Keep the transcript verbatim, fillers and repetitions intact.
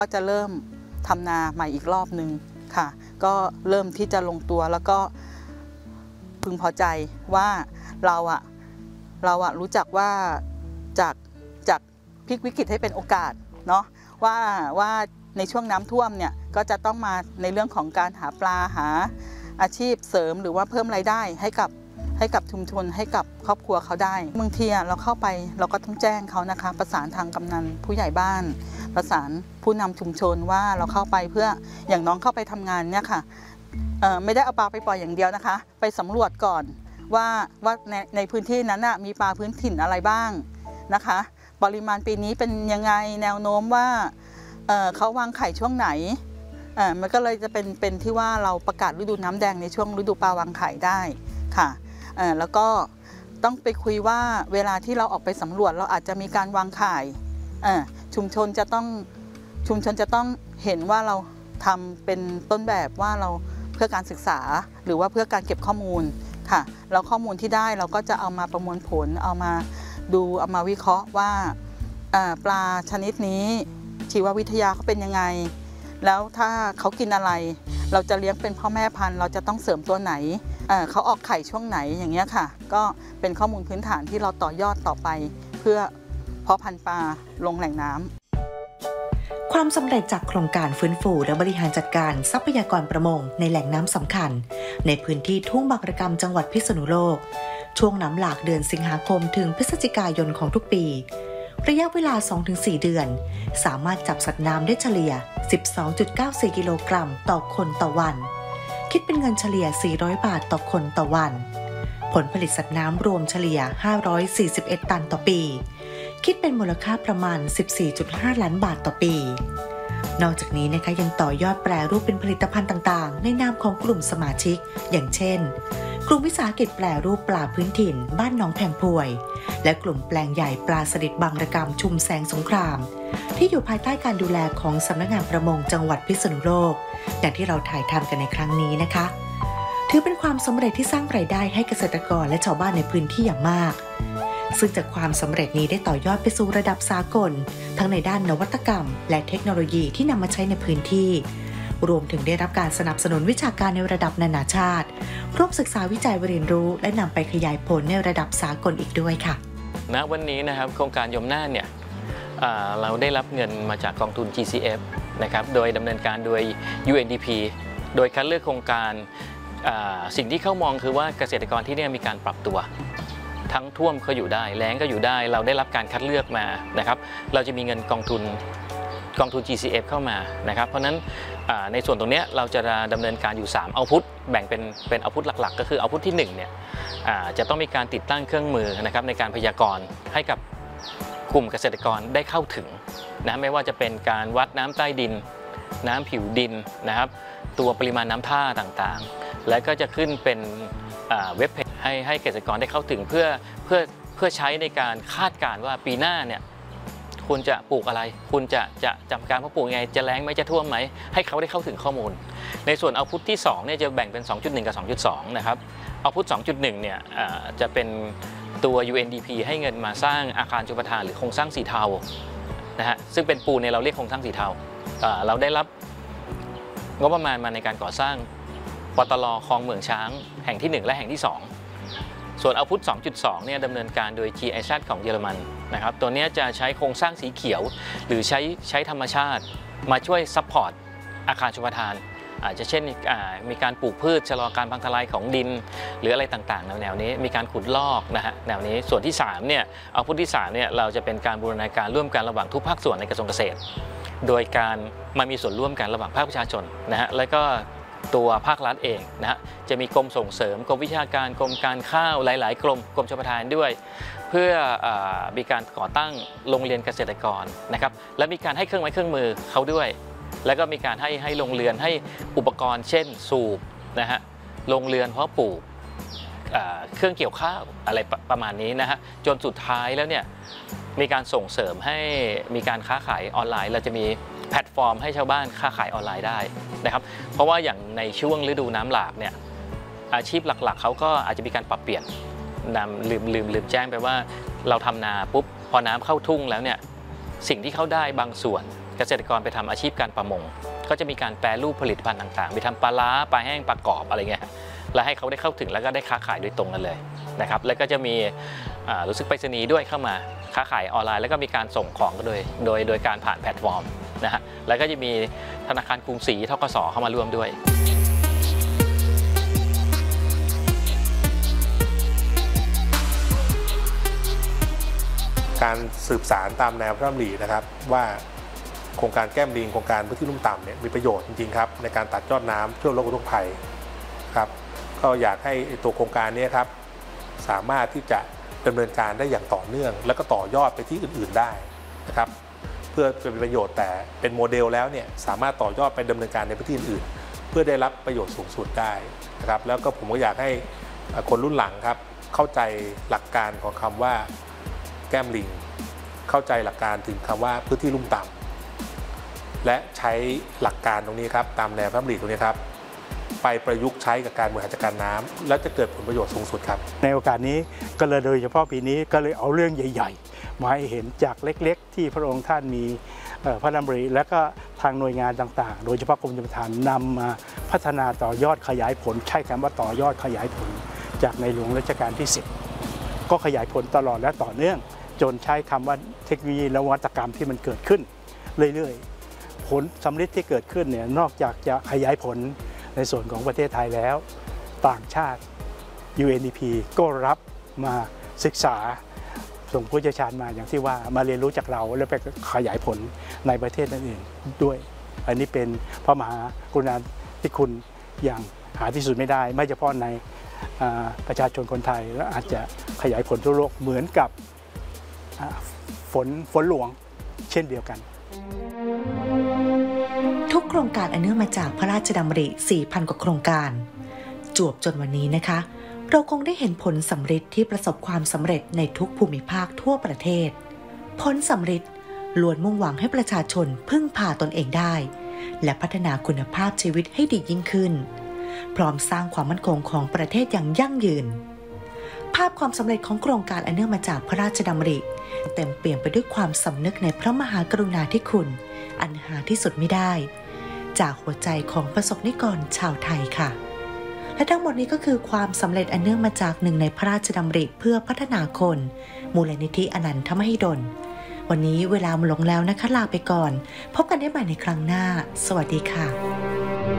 ก็จะเริ่มทำนาใหม่อีกรอบหนึ่งค่ะก็เริ่มที่จะลงตัวแล้วก็พึงพอใจว่าเราอะเราอะรู้จักว่าจากจากพลิกวิกฤตให้เป็นโอกาสเนาะว่าว่าในช่วงน้ำท่วมเนี่ยก็จะต้องมาในเรื่องของการหาปลาหาอาชีพเสริมหรือว่าเพิ่มรายได้ให้กับให้กับชุมชนให้กับครอบครัวเขาได้บางทีเราเข้าไปเราก็ต้องแจ้งเขานะคะประสานทางกำนันผู้ใหญ่บ้านประสานผู้นำชุมชนว่าเราเข้าไปเพื่ออย่างน้องเข้าไปทำงานเนี่ยค่ะไม่ได้เอาปลาไปปล่อยอย่างเดียวนะคะไปสำรวจก่อนว่าว่าในในพื้นที่นั้นน่ะมีปลาพื้นถิ่นอะไรบ้างนะคะปริมาณปีนี้เป็นยังไงแนวโน้มว่า เ, เขาวางไข่ช่วงไหนมันก็เลยจะเป็นเป็นที่ว่าเราประกาศฤดูน้ำแดงในช่วงฤดูปลาวางไข่ได้ค่ะแล้วก็ต้องไปคุยว่าเวลาที่เราออกไปสำรวจเราอาจจะมีการวางไข่ชุมชนจะต้องชุมชนจะต้องเห็นว่าเราทำเป็นต้นแบบว่าเราเพื่อการศึกษาหรือว่าเพื่อการเก็บข้อมูลค่ะแล้วข้อมูลที่ได้เราก็จะเอามาประมวลผลเอามาดูเอามาวิเคราะห์ว่าปลาชนิดนี้ชีววิทยาเขาเป็นยังไงแล้วถ้าเขากินอะไรเราจะเลี้ยงเป็นพ่อแม่พันธุ์เราจะต้องเสริมตัวไหนเขาออกไข่ช่วงไหนอย่างเงี้ยค่ะก็เป็นข้อมูลพื้นฐานที่เราต่อยอดต่อไปเพื่อเพาะพันธุ์ปลาลงแหล่งน้ำความสำเร็จจากโครงการฟื้นฟูและบริหารจัดการทรัพยากรประมงในแหล่งน้ำสำคัญในพื้นที่ทุ่งบางระกำจังหวัดพิษณุโลกช่วงน้ำหลากเดือนสิงหาคมถึงพฤศจิกายนของทุกปีระยะเวลา สองถึงสี่ เดือนสามารถจับสัตว์น้ำได้เฉลี่ย สิบสองจุดเก้าสี่ กิโลกรัมต่อคนต่อวันคิดเป็นเงินเฉลี่ยสี่ร้อยบาทต่อคนต่อวันผลผลิตสัตว์น้ำรวมเฉลี่ยห้าร้อยสี่สิบเอ็ดตันต่อปีคิดเป็นมูลค่าประมาณ สิบสี่จุดห้า ล้านบาทต่อปีนอกจากนี้นะคะยังต่อยอดแปรรูปเป็นผลิตภัณฑ์ต่างๆในนามของกลุ่มสมาชิกอย่างเช่นกลุ่มวิสาหกิจแปรรูปปลาพื้นถิ่นบ้านหนองแพงพวยและกลุ่มแปลงใหญ่ปลาสลิดบางระกำชุมแสงสงครามที่อยู่ภายใต้การดูแลของสำนักงานประมงจังหวัดพิษณุโลกอย่างที่เราถ่ายทำกันในครั้งนี้นะคะถือเป็นความสำเร็จที่สร้างรายได้ให้เกษตรกรและชาวบ้านในพื้นที่อย่างมากซึ่งจากความสำเร็จนี้ได้ต่อยอดไปสู่ระดับสากลทั้งในด้านนวัตกรรมและเทคโนโลยีที่นำมาใช้ในพื้นที่รวมถึงได้รับการสนับสนุนวิชาการในระดับนานาชาติร่วมศึกษาวิจัยเรียนรู้และนำไปขยายผลในระดับสากลอีกด้วยค่ะณวันนี้นะครับโครงการยมน่านเนี่ยเราได้รับเงินมาจากกองทุน จี ซี เอฟ นะครับโดยดำเนินการโดย ยู เอ็น ดี พี โดยคัดเลือกโครงการสิ่งที่เขามองคือว่าเกษตรกรที่นี่มีการปรับตัวทั้งท่วมก็อยู่ได้แล้งก็อยู่ได้เราได้รับการคัดเลือกมานะครับเราจะมีเงินกองทุนกองทุน จี ซี เอฟ เข้ามานะครับเพราะฉะนั้นในส่วนตรงนี้เราจะดำเนินการอยู่สามเอาพุตแบ่งเป็นเป็นเอาพุตหลักๆก็คือเอาพุตที่หนึ่งเนี่ยจะต้องมีการติดตั้งเครื่องมือนะครับในการพยากรณ์ให้กับกลุ่มเกษตรกรได้เข้าถึงนะไม่ว่าจะเป็นการวัดน้ำใต้ดินน้ำผิวดินนะครับตัวปริมาณน้ำท่าต่างๆและก็จะขึ้นเป็นเว็บเพจให้ให้เกษตรกรได้เข้าถึงเพื่อเพื่อเพื่อใช้ในการคาดการณ์ว่าปีหน้าเนี่ยคุณจะปลูกอะไรคุณจะจะจำการเพาะปลูกยังไงจะแล้งไหมจะท่วมไหมให้เขาได้เข้าถึงข้อมูลในส่วนเอาพุตที่สองเนี่ยจะแบ่งเป็น สองจุดหนึ่ง กับ สองจุดสอง นะครับเอาพุต สองจุดหนึ่ง เนี่ยจะเป็นตัว ยู เอ็น ดี พี ให้เงินมาสร้างอาคารชลประทานหรือโครงสร้างสีเทานะฮะซึ่งเป็นปูนเนี่ยเราเรียกโครงสร้างสีเทาเราได้รับงบประมาณมาในการก่อสร้างปตล.คลองเมืองช้างแห่งที่หนึ่งและแห่งที่สองส่วนเอาพุต สองจุดสอง เนี่ยดำเนินการโดย จี ไอ แซด ของเยอรมันนะครับตัวนี้จะใช้โครงสร้างสีเขียวหรือใช้ใช้ธรรมชาติมาช่วยซัพพอร์ตอาคารชลประทานอาจจะเช่นมีการปลูกพืชชะลอการพังทลายของดินหรืออะไรต่างๆแนวนี้มีการขุดลอกนะฮะแนวนี้ส่วนที่สามเนี่ยเอาพุตที่สามเนี่ยเราจะเป็นการบูรณาการร่วมกันระหว่างทุกภาคส่วนในกระทรวงเกษตรโดยการมามีส่วนร่วมกันระหว่างภาคประชาชนนะฮะแล้วก็ตัวภาครัฐเองนะฮะจะมีกรมส่งเสริมกรมวิชาการกรมการข้าวหลายๆกรมกรมชลประทานด้วยเพื่อมีการก่อตั้งโรงเรียนเกษตรกรนะครับและมีการให้เครื่องไม้เครื่องมือเขาด้วยแล้วก็มีการให้ให้โรงเรือนให้อุปกรณ์เช่นสูบนะฮะโรงเรือนเพาะปลูกเครื่องเกี่ยวข้าวอะไรประมาณนี้นะฮะจนสุดท้ายแล้วเนี่ยมีการส่งเสริมให้มีการค้าขายออนไลน์เราจะมีแพลตฟอร์มให้ชาวบ้านค้าขายออนไลน์ได้นะครับเพราะว่าอย่างในช่วงฤดูน้ำหลากเนี่ยอาชีพหลักๆเขาก็อาจจะมีการปรับเปลี่ยนนำลืมลืมลืมแจ้งไปว่าเราทำนาปุ๊บพอน้ำเข้าทุ่งแล้วเนี่ยสิ่งที่เขาได้บางส่วนเกษตรกรไปทำอาชีพการประมงก็จะมีการแปรรูปผลิตภัณฑ์ต่างๆไปทำปลาล้าปลาแห้งปลากรอบอะไรเงี้ยแล้วให้เขาได้เข้าถึงแล้วก็ได้ค้าขายโดยตรงกันเลยนะครับแล้วก็จะมีรู้สึกไปรษณีย์ด้วยเข้ามาค้าขายออนไลน์แล้วก็มีการส่งของก็โดยโดยโดยการผ่านแพลตฟอร์มนะฮะแล้วก็จะมีธนาคารกรุงศรี ธกส เข้ามาร่วมด้วยการสืบสารตามแนวพระราชดำรินะครับว่าโครงการแก้มลิงโครงการพื้นที่ลุ่มต่ำเนี่ยมีประโยชน์จริงๆครับในการตัดยอดน้ำช่วยลดอุทกภัยครับก็อยากให้ตัวโครงการนี้ครับสามารถที่จะดำเนินการได้อย่างต่อเนื่องแล้วก็ต่อยอดไปที่อื่นๆได้นะครับเพื่อเป็นประโยชน์แต่เป็นโมเดลแล้วเนี่ยสามารถต่อยอดไปดำเนินการในพื้นที่อื่นๆเพื่อได้รับประโยชน์สูงสุดได้นะครับแล้วก็ผมก็อยากให้คนรุ่นหลังครับเข้าใจหลักการของคำว่าแก้มลิงเข้าใจหลักการถึงคำว่าพื้นที่ลุ่มต่ำและใช้หลักการตรงนี้ครับตามแนวพระราชดำริตรงนี้ครับไปประยุกต์ใช้กับการบริหารจัดการน้ำแล้วจะเกิดผลประโยชน์สูงสุดครับในโอกาสนี้ก็เลยโดยเฉพาะปีนี้ก็เลยเอาเรื่องใหญ่ๆมาให้เห็นจากเล็กๆที่พระองค์ท่านมีพระราชดำริและก็ทางหน่วยงานต่างๆโดยเฉพาะกรมชลประทานนำมาพัฒนาต่อยอดขยายผลใช้คำว่าต่อยอดขยายผลจากในหลวงรัชกาลที่สิบก็ขยายผลตลอดและต่อเนื่องจนใช้คำว่าเทคโนโลยีและนวัตกรรมที่มันเกิดขึ้นเรื่อยๆผลสำเร็จที่เกิดขึ้นเนี่ยนอกจากจะขยายผลในส่วนของประเทศไทยแล้วต่างชาติ ยู เอ็น ดี พี ก็รับมาศึกษาส่งผู้เชี่ยวชาญมาอย่างที่ว่ามาเรียนรู้จากเราแล้วไปขยายผลในประเทศอื่นๆด้วยอันนี้เป็นพระมหากรุณาธิคุณอย่างหาที่สุดไม่ได้ไม่เฉพาะในประชาชนคนไทยและอาจจะขยายผลทั่วโลกเหมือนกับฝนฝนหลวงเช่นเดียวกันทุกโครงการอันเนื่องมาจากพระราชดำริ สี่พัน กว่าโครงการจวบจนวันนี้นะคะเราคงได้เห็นผลสำเร็จที่ประสบความสำเร็จในทุกภูมิภาคทั่วประเทศผลสำเร็จล้วนมุ่งหวังให้ประชาชนพึ่งพาตนเองได้และพัฒนาคุณภาพชีวิตให้ดียิ่งขึ้นพร้อมสร้างความมั่นคงของประเทศอย่างยั่งยืนภาพความสำเร็จของโครงการอันเนื่องมาจากพระราชดำริเต็มเปี่ยมไปด้วยความสำนึกในพระมหากรุณาธิคุณอันหาที่สุดไม่ได้จากหัวใจของประสบนิกรชาวไทยค่ะและทั้งหมดนี้ก็คือความสำเร็จอันเนื่องมาจากหนึ่งในพระราชดำริเพื่อพัฒนาคนมูลนิธิอนันทมหิดลวันนี้เวลาหมดลงแล้วนะคะลาไปก่อนพบกันได้ใหม่ในครั้งหน้าสวัสดีค่ะ